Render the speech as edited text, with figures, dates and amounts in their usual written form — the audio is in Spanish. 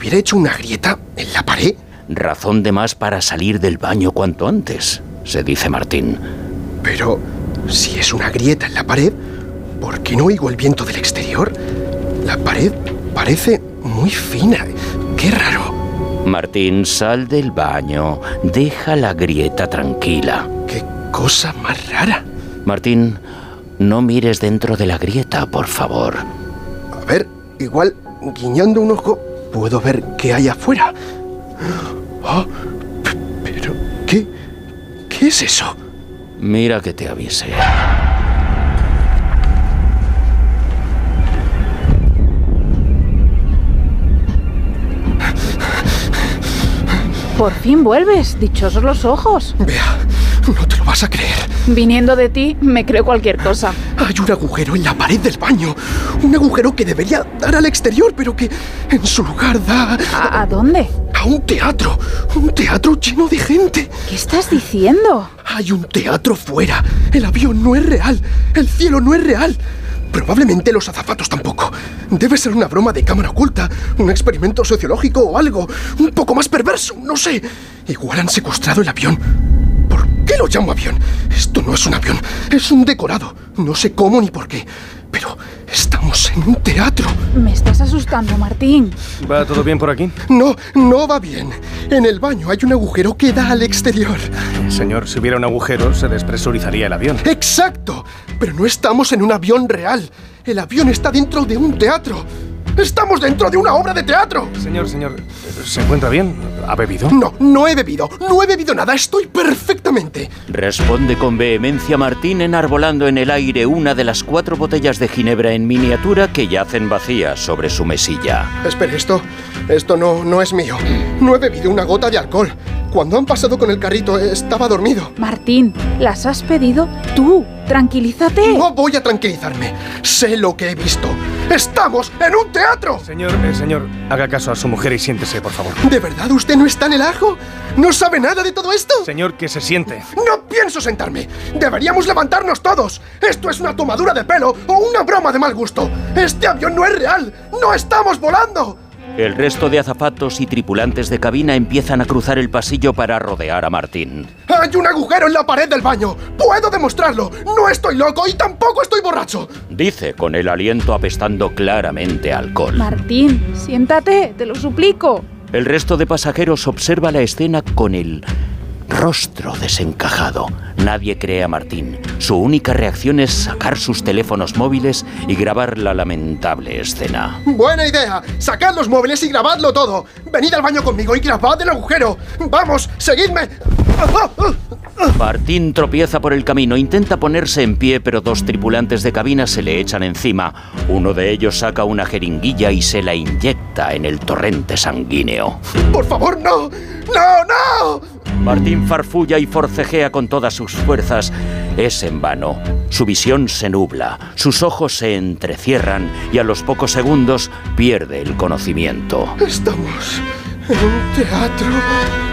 hubiera hecho una grieta en la pared. Razón de más para salir del baño cuanto antes, se dice Martín. Pero, si es una grieta en la pared, ¿por qué no oigo el viento del exterior? La pared parece muy fina. ¡Qué raro! Martín, sal del baño. Deja la grieta tranquila. ¡Qué cosa más rara! Martín, no mires dentro de la grieta, por favor. A ver, igual, guiñando un ojo, puedo ver qué hay afuera. Oh, pero, ¿qué es eso? Mira que te avise. Por fin vuelves, dichosos los ojos. Vea, no te lo vas a creer. Viniendo de ti, me creo cualquier cosa. Hay un agujero en la pared del baño. Un agujero que debería dar al exterior, pero que en su lugar da... ¿A dónde? A un teatro. Un teatro lleno de gente. ¿Qué estás diciendo? Hay un teatro fuera. El avión no es real. El cielo no es real. Probablemente los azafatos tampoco. Debe ser una broma de cámara oculta, un experimento sociológico o algo un poco más perverso, no sé. Igual han secuestrado el avión. ¿Por qué lo llamo avión? Esto no es un avión, es un decorado. No sé cómo ni por qué, pero estamos en un teatro. Me estás asustando, Martín. ¿Va todo bien por aquí? No va bien. En el baño hay un agujero que da al exterior. Señor, si hubiera un agujero, se despresurizaría el avión. ¡Exacto! Pero no estamos en un avión real. El avión está dentro de un teatro. ¡Estamos dentro de una obra de teatro! Señor, ¿se encuentra bien? ¿Ha bebido? No he bebido. No he bebido nada. Estoy perfectamente. Responde con vehemencia Martín, enarbolando en el aire una de las 4 botellas de ginebra en miniatura que yacen vacías sobre su mesilla. Espere, esto no es mío. No he bebido una gota de alcohol. Cuando han pasado con el carrito estaba dormido. Martín, ¿las has pedido tú? Tranquilízate. No voy a tranquilizarme. Sé lo que he visto. ¡Estamos en un teatro! Señor, haga caso a su mujer y siéntese, por favor. ¿De verdad usted no está en el ajo? ¿No sabe nada de todo esto? Señor, que se siente. ¡No pienso sentarme! ¡Deberíamos levantarnos todos! ¡Esto es una tomadura de pelo o una broma de mal gusto! ¡Este avión no es real! ¡No estamos volando! El resto de azafatos y tripulantes de cabina empiezan a cruzar el pasillo para rodear a Martín. ¡Hay un agujero en la pared del baño! ¡Puedo demostrarlo! ¡No estoy loco y tampoco estoy borracho! Dice con el aliento apestando claramente a alcohol. Martín, siéntate, te lo suplico. El resto de pasajeros observa la escena con el rostro desencajado. Nadie cree a Martín. Su única reacción es sacar sus teléfonos móviles y grabar la lamentable escena. ¡Buena idea! ¡Sacad los móviles y grabadlo todo! ¡Venid al baño conmigo y grabad el agujero! ¡Vamos, seguidme! Martín tropieza por el camino, intenta ponerse en pie, pero 2 tripulantes de cabina se le echan encima. Uno de ellos saca una jeringuilla y se la inyecta en el torrente sanguíneo. ¡Por favor, no! ¡No! Martín farfulla y forcejea con todas sus fuerzas. Es en vano. Su visión se nubla, sus ojos se entrecierran y a los pocos segundos pierde el conocimiento. Estamos en un teatro.